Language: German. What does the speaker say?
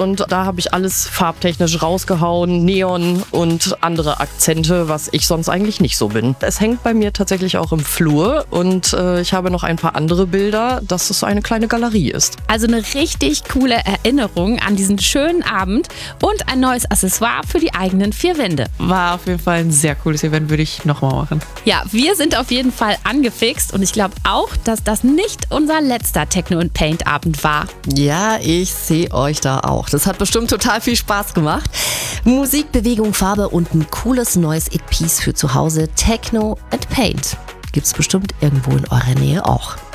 und da habe ich alles farbtechnisch rausgehauen, Neon und andere Akzente, was ich sonst eigentlich nicht so bin. Es hängt bei mir tatsächlich auch im Flur und ich habe noch ein paar andere Bilder, dass es eine kleine Galerie ist. Also eine richtig coole Erinnerung an diesen schönen Abend und ein neues Accessoire für die eigenen vier Wände. War auf jeden Fall ein sehr cooles Event, würde ich nochmal machen. Ja, wir sind auf jeden Fall angefixt und ich glaube auch, dass das nicht unser letzter Techno und Paint Abend war. Ja, ich sehe euch da auch. Das hat bestimmt total viel Spaß gemacht. Musik, Bewegung, Farbe und ein cooles neues It-Piece für zu Hause. Techno and Paint. Gibt's bestimmt irgendwo in eurer Nähe auch.